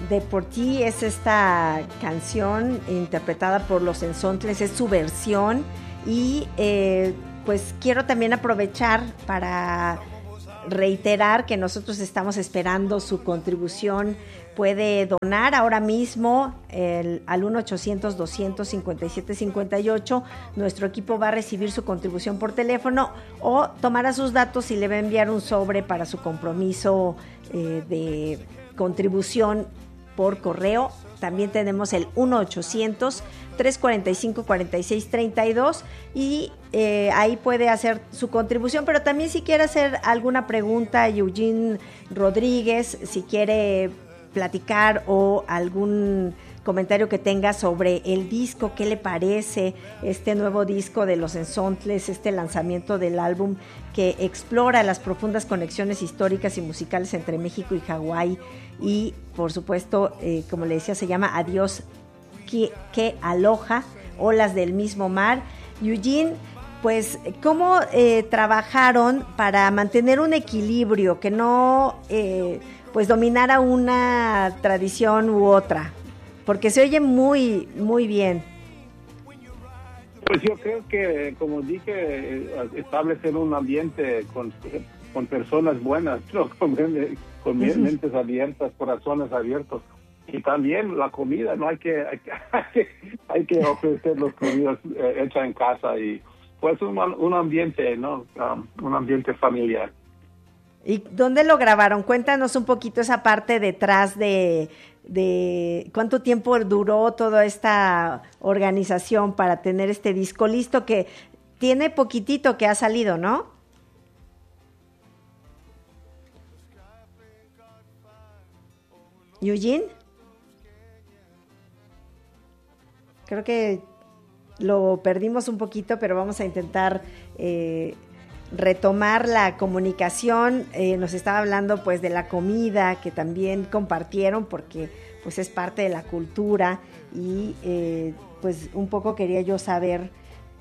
De por ti es esta canción interpretada por Los Enzontles, es su versión y pues quiero también aprovechar para reiterar que nosotros estamos esperando su contribución. Puede donar ahora mismo al 1-800-200-5758. Nuestro equipo va a recibir su contribución por teléfono o tomará sus datos y le va a enviar un sobre para su compromiso de contribución por correo. También tenemos el 1-800-345-4632 y ahí puede hacer su contribución, pero también si quiere hacer alguna pregunta a Eugene Rodríguez, si quiere platicar o algún comentario que tenga sobre el disco, qué le parece este nuevo disco de Los Enzontles, este lanzamiento del álbum que explora las profundas conexiones históricas y musicales entre México y Hawái y por supuesto, como le decía, se llama Adiós que aloha, olas del mismo mar. Eugene, pues, ¿cómo trabajaron para mantener un equilibrio, que no pues dominara una tradición u otra? Porque se oye muy, muy bien. Pues yo creo que, como dije, establecer un ambiente con personas buenas, ¿no? con mentes abiertas, corazones abiertos. Y también la comida, no hay que ofrecer las comidas hechas en casa y pues un ambiente, ¿no? Un ambiente familiar. ¿Y dónde lo grabaron? Cuéntanos un poquito esa parte detrás de cuánto tiempo duró toda esta organización para tener este disco listo, que tiene poquitito que ha salido, ¿no? Eugene, creo que lo perdimos un poquito, pero vamos a intentar retomar la comunicación. Nos estaba hablando pues de la comida que también compartieron porque pues es parte de la cultura y pues un poco quería yo saber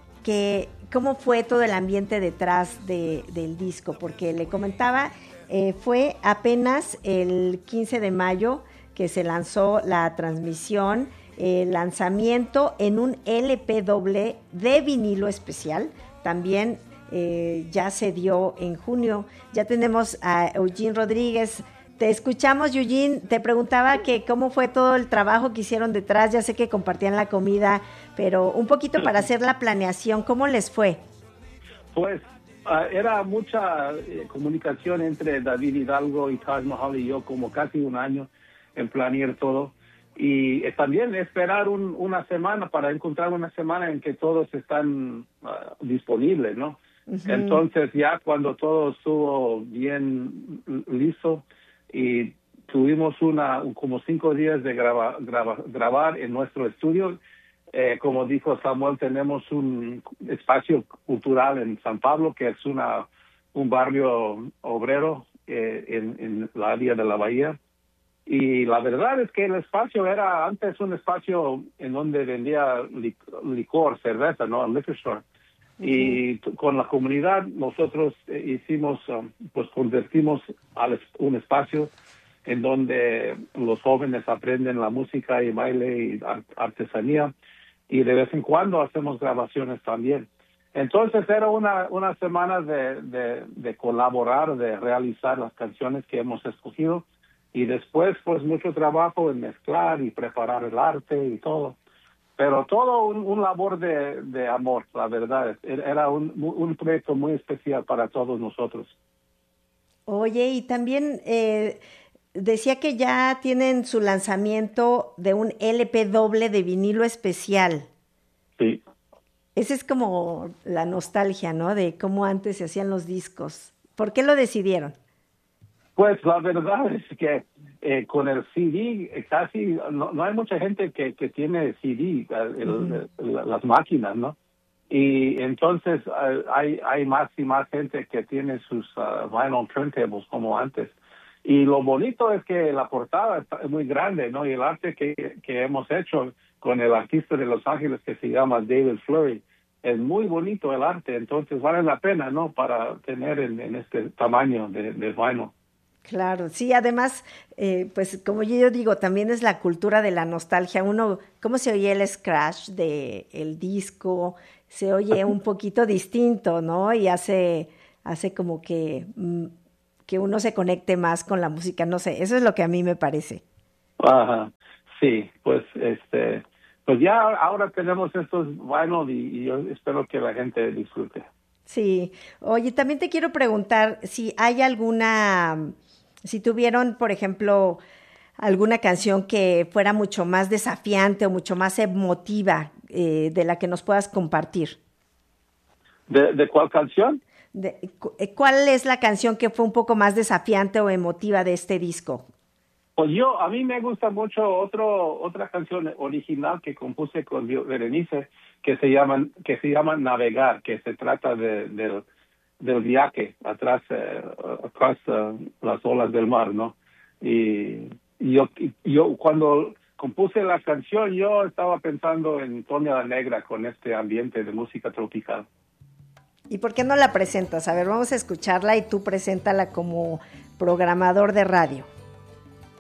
cómo fue todo el ambiente detrás del disco, porque le comentaba, fue apenas el 15 de mayo que se lanzó la transmisión, el lanzamiento en un LP doble de vinilo especial, también ya se dio en junio. Ya tenemos a Eugene Rodríguez. Te escuchamos, Eugene. Te preguntaba que cómo fue todo el trabajo que hicieron detrás. Ya sé que compartían la comida, pero un poquito para hacer la planeación, ¿cómo les fue? Pues era mucha comunicación entre David Hidalgo y Taj Mahal y yo, como casi un año en planear todo. Y también esperar una semana para encontrar una semana en que todos están disponibles, ¿no? Uh-huh. Entonces ya cuando todo estuvo bien listo y tuvimos como 5 días de grabar en nuestro estudio, como dijo Samuel, tenemos un espacio cultural en San Pablo que es un barrio obrero en la área de la bahía. Y la verdad es que el espacio era antes un espacio en donde vendía licor, cerveza, ¿no? Un liquor store. Uh-huh. Y con la comunidad nosotros pues convertimos un espacio en donde los jóvenes aprenden la música y baile y artesanía. Y de vez en cuando hacemos grabaciones también. Entonces era una semana de colaborar, de realizar las canciones que hemos escogido. Y después, pues, mucho trabajo en mezclar y preparar el arte y todo. Pero todo un labor de amor, la verdad. Era un proyecto muy especial para todos nosotros. Oye, y también decía que ya tienen su lanzamiento de un LP doble de vinilo especial. Sí. Esa es como la nostalgia, ¿no? De cómo antes se hacían los discos. ¿Por qué lo decidieron? Pues la verdad es que con el CD casi no hay mucha gente que tiene CD, las máquinas, ¿no? Y entonces hay más y más gente que tiene sus vinyl turntables como antes. Y lo bonito es que la portada es muy grande, ¿no? Y el arte que hemos hecho con el artista de Los Ángeles que se llama David Fleury es muy bonito el arte. Entonces vale la pena, ¿no? Para tener en este tamaño de vinyl. Claro, sí, además, pues como yo digo, también es la cultura de la nostalgia. Uno, ¿cómo se oye el scratch de el disco? Se oye un poquito distinto, ¿no? Y hace como que uno se conecte más con la música, no sé, eso es lo que a mí me parece. Ajá, sí, pues pues ya ahora tenemos estos vinyl y yo espero que la gente disfrute. Sí, oye, también te quiero preguntar si hay si tuvieron, por ejemplo, alguna canción que fuera mucho más desafiante o mucho más emotiva de la que nos puedas compartir. ¿De cuál canción? ¿Cuál es la canción que fue un poco más desafiante o emotiva de este disco? Pues a mí me gusta mucho otra canción original que compuse con Berenice que se llama Navegar, que se trata del viaje atrás, las olas del mar, ¿no? Y yo cuando compuse la canción, yo estaba pensando en Toña la Negra con este ambiente de música tropical. ¿Y por qué no la presentas? A ver, vamos a escucharla y tú preséntala como programador de radio.